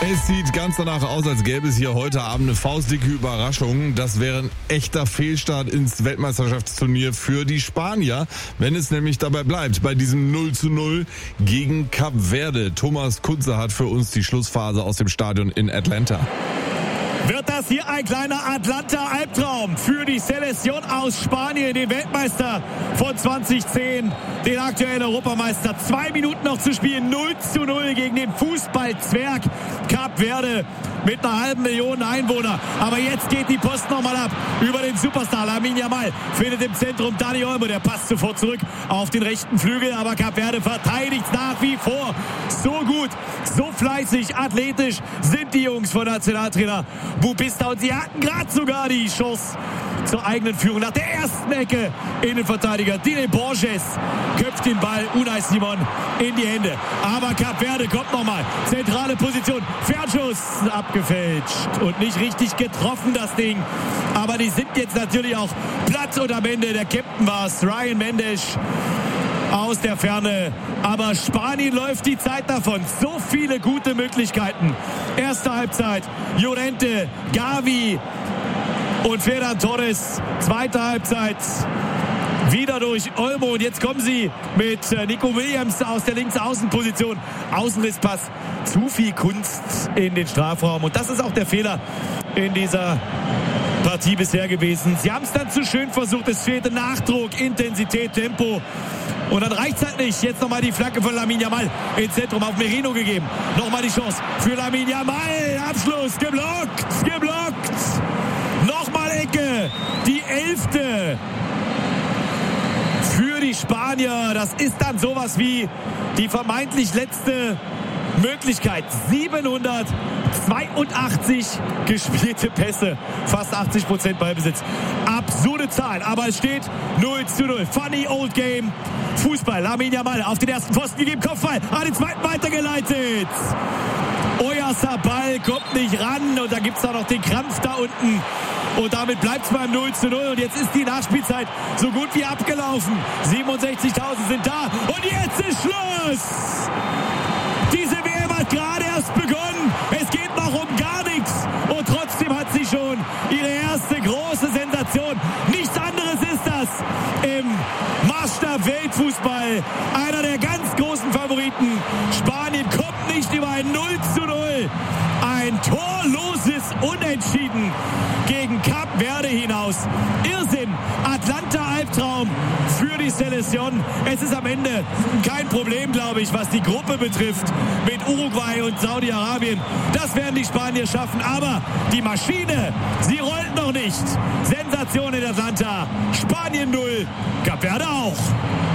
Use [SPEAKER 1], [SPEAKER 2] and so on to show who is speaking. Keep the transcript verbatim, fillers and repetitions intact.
[SPEAKER 1] Es sieht ganz danach aus, als gäbe es hier heute Abend eine faustdicke Überraschung. Das wäre ein echter Fehlstart ins Weltmeisterschaftsturnier für die Spanier, wenn es nämlich dabei bleibt, bei diesem null zu null gegen Kap Verde. Thomas Kunze hat für uns die Schlussphase aus dem Stadion in Atlanta.
[SPEAKER 2] Wird das hier ein kleiner Atlanta-Albtraum für die Selección aus Spanien, den Weltmeister von zwanzig zehn, den aktuellen Europameister. Zwei Minuten noch zu spielen, null zu null gegen den Fußballzwerg Kap Verde mit einer halben Million Einwohner. Aber jetzt geht die Post nochmal ab über den Superstar Lamine Yamal. Findet im Zentrum Dani Olmo, der passt sofort zurück auf den rechten Flügel. Aber Kap Verde verteidigt nach wie vor so gut, so fleißig, athletisch sind die Jungs von Nationaltrainer Bubista. Und sie hatten gerade sogar die Chance zur eigenen Führung. Nach der ersten Ecke Innenverteidiger Dine Borges köpft den Ball Unai Simon in die Hände. Aber Kap Verde kommt nochmal. Zentrale Position. Fernschuss abgefälscht und nicht richtig getroffen, das Ding. Aber die sind jetzt natürlich auch platt und am Ende der Captain war es, Ryan Mendes aus der Ferne. Aber Spanien läuft die Zeit davon. So viele gute Möglichkeiten. Erste Halbzeit. Llorente, Gavi und Ferran Torres. Zweite Halbzeit wieder durch Olmo. Und jetzt kommen sie mit Nico Williams aus der Linksaußenposition. Außenrisspass. Zu viel Kunst in den Strafraum. Und das ist auch der Fehler in dieser Partie bisher gewesen. Sie haben es dann zu schön versucht. Es fehlte Nachdruck, Intensität, Tempo. Und dann reicht es halt nicht. Jetzt nochmal die Flanke von Lamine Yamal ins Zentrum auf Merino gegeben. Nochmal die Chance für Lamine Yamal. Abschluss, geblockt, geblockt. Nochmal Ecke. Die elfte für die Spanier. Das ist dann sowas wie die vermeintlich letzte Möglichkeit. siebenhundertzweiundachtzig gespielte Pässe. Fast achtzig Prozent Ballbesitz. Absurde Zahl. Aber es steht null zu null. Funny old game. Fußball. Lamine Yamal auf den ersten Pfosten gegeben. Kopfball. An den zweiten weitergeleitet. Oyarzabal kommt nicht ran. Und da gibt es da noch den Krampf da unten. Und damit bleibt es beim null zu null. Und jetzt ist die Nachspielzeit so gut wie abgelaufen. siebenundsechzigtausend sind da. Und jetzt ist Schluss. Diese W M hat gerade erst begonnen. Es geht noch um gar nichts. Und trotzdem hat sie schon ihre erste große Sensation. Nichts anderes ist das im Maßstab Weltfußball. Einer der ganz großen Favoriten. Spanien kommt nicht über ein null zu null. Ein torloses Unentschieden gegen Kap Verde hinaus. Irrsinn. Atlanta-Albtraum für die Selección. Es ist am Ende kein Problem, glaube ich, was die Gruppe betrifft mit Uruguay und Saudi-Arabien. Das werden die Spanier schaffen. Aber die Maschine, sie rollt noch nicht. Sensation in Atlanta. Spanien null, Kap Verde auch.